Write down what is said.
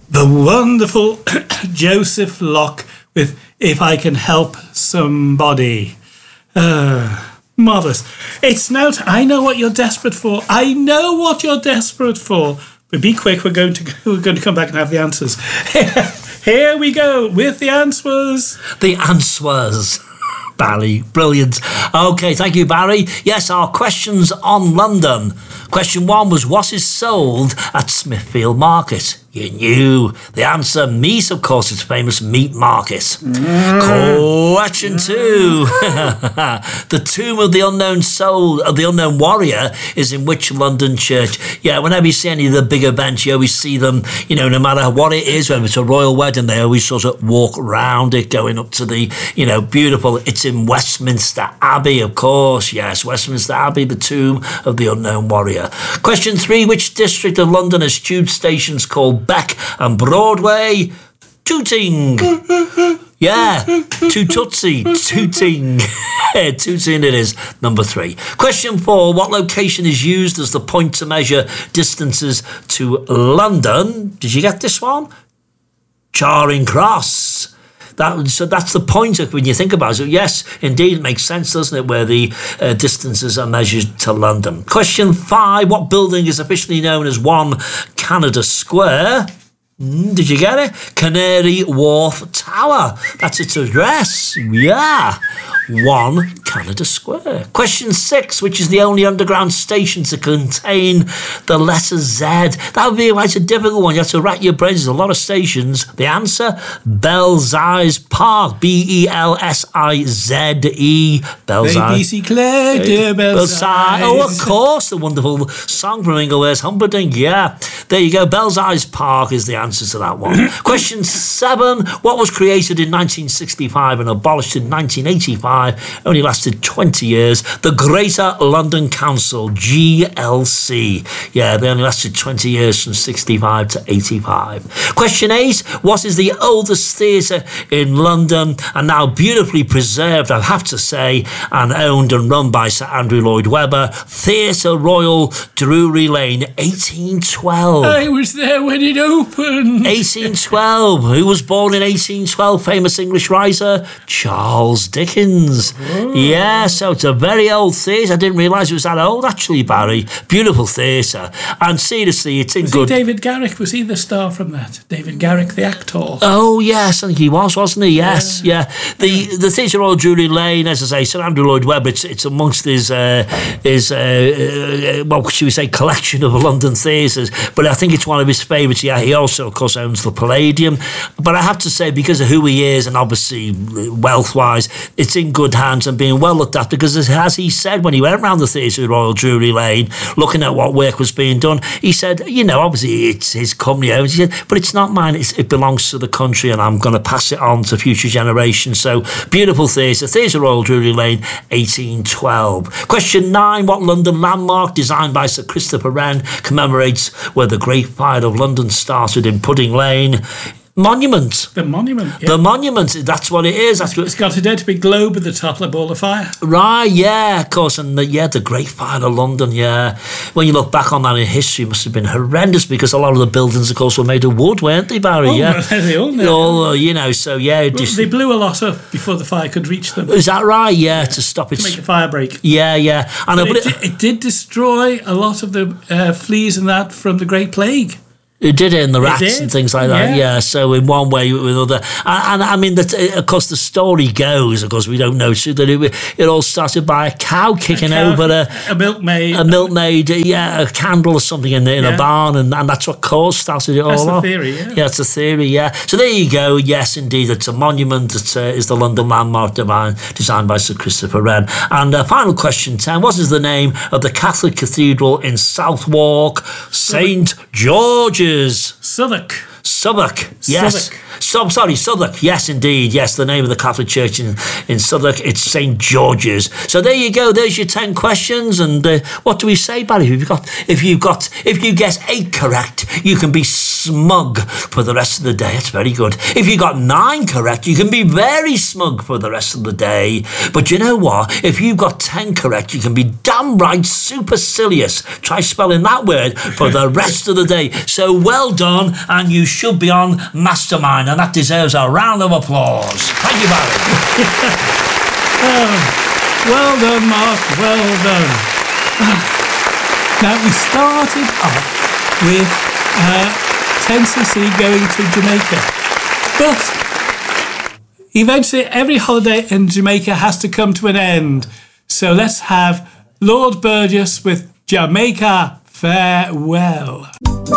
The wonderful Joseph Locke with If I Can Help Somebody. Marvellous. It's now... I know what you're desperate for. I know what you're desperate for. But be quick, we're going to come back and have the answers. Here we go with the answers. The answers. Barry, brilliant. Okay, thank you, Barry. Yes, our questions on London. Question 1 was, what is sold at Smithfield Market? You knew. The answer, meat, of course, it's famous meat market. Question 2. The tomb of the unknown soul, of the unknown warrior, is in which London church? Yeah, whenever you see any of the big events, you always see them, no matter what it is, whether it's a royal wedding, they always sort of walk round it, going up to the, beautiful. It's in Westminster Abbey, of course. Yes, Westminster Abbey, the tomb of the unknown warrior. Question 3, which district of London has tube stations called Beck and Broadway? Tooting. Yeah, Tootsie, Tooting. Tooting it is, number 3. Question 4, what location is used as the point to measure distances to London? Did you get this one? Charing Cross. So that's the point when you think about it. Yes, indeed, it makes sense, doesn't it, where the distances are measured to London. Question 5, what building is officially known as 1 Canada Square? Did you get it? Canary Wharf Tower. That's its address. Yeah. 1 Canada Square. Question 6, which is the only underground station to contain the letter Z? That would be quite a difficult one. You have to rack your brains. There's a lot of stations. The answer, Belsize Park. Belsize. Belsize. ABC Claire, dear Belsize. Oh, of course, the wonderful song from Ingleware's Humperdinck. Yeah. There you go. Belsize Park is the answer to that one. Question 7, what was created in 1965 and abolished in 1985? Only lasted 20 years. The Greater London Council, GLC. Yeah, they only lasted 20 years from 65 to 85. Question 8, what is the oldest theatre in London and now beautifully preserved, I have to say, and owned and run by Sir Andrew Lloyd Webber? Theatre Royal, Drury Lane, 1812. I was there when it opened. 1812. Who was born in 1812? Famous English writer, Charles Dickens. Oh. Yeah, so it's a very old theatre. I didn't realise it was that old, actually, Barry. Beautiful theatre. And seriously, it's in was good... David Garrick, was he the star from that? David Garrick, the actor? Oh, yes, I think he was, wasn't he? Yes, yeah. The Theatre Royal Drury Lane, as I say, Sir Andrew Lloyd Webber, it's amongst his what should we say, collection of London theatres. But I think it's one of his favourites. Yeah, he also, of course, owns the Palladium. But I have to say, because of who he is and obviously wealth-wise, it's in good hands and being well looked at, because as he said when he went around the Theatre Royal Drury Lane looking at what work was being done, he said, obviously it's his company owns it, but it's not mine, it belongs to the country and I'm going to pass it on to future generations. So beautiful Theatre Royal Drury Lane, 1812. Question 9, what London landmark designed by Sir Christopher Wren commemorates where the Great Fire of London started in Pudding Lane? Monument. The monument, yeah. The monument, that's what it is. It's got a dead big globe at the top, like a ball of fire. Right, yeah, of course. And the Great Fire of London, yeah. When you look back on that in history, it must have been horrendous, because a lot of the buildings, of course, were made of wood, weren't they, Barry? Oh, yeah. They all so yeah. They blew a lot up before the fire could reach them. Is that right? Yeah, to stop it. To make a fire break. Yeah, yeah. And it did destroy a lot of the fleas and that from the Great Plague. It did it in the rats and things like that, yeah. So in one way or another, and I mean, of course, the story goes, of course, we don't know, so that it all started by a cow kicking over a milkmaid, a candle or something in a barn, and that's what started it all off. That's the theory, yeah. Yeah, it's the theory, yeah. So there you go. Yes, indeed, it's a monument that is the London landmark designed by Sir Christopher Wren. And final question 10: what is the name of the Catholic cathedral in Southwark? St. George's. Southwark. Yes. Southwark. Yes, indeed. Yes, the name of the Catholic Church in Southwark. It's St. George's. So there you go. There's your 10 questions. And what do we say, Barry? If you get 8 correct, you can be smug for the rest of the day. It's very good. If you got 9 correct, you can be very smug for the rest of the day. But you know what? If you've got 10 correct, you can be damn right supercilious. Try spelling that word for the rest of the day. So well done, and you should be on Mastermind, and that deserves a round of applause. Thank you, Barry. Well done, Mark. Well done. Now, we started off with Tennessee going to Jamaica. But eventually, every holiday in Jamaica has to come to an end. So let's have Lord Burgess with Jamaica Farewell.